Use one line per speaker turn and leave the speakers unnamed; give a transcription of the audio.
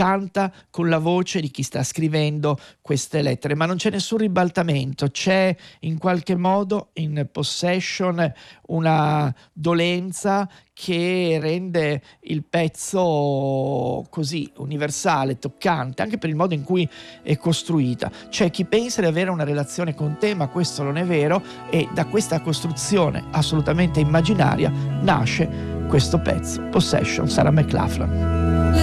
canta con la voce di chi sta scrivendo queste lettere, ma non c'è nessun ribaltamento, c'è in qualche modo in Possession una dolenza che rende il pezzo così universale, toccante, anche per il modo in cui è costruita. C'è chi pensa di avere una relazione con te, ma questo non è vero, e da questa costruzione assolutamente immaginaria nasce questo pezzo, Possession, Sarah McLachlan.